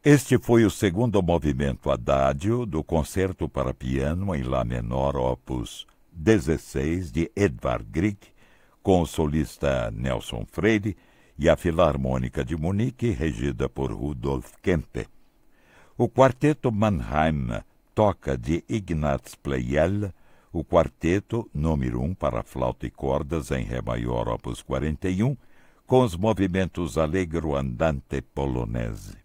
Este foi o segundo movimento Adagio do Concerto para Piano em Lá menor, opus 16, de Edvard Grieg, com o solista Nelson Freire e a Filarmônica de Munique, regida por Rudolf Kempe. O quarteto Mannheim toca de Ignaz Pleyel, o quarteto número 1 para flauta e cordas em Ré maior, opus 41, com os movimentos Allegro andante polonese.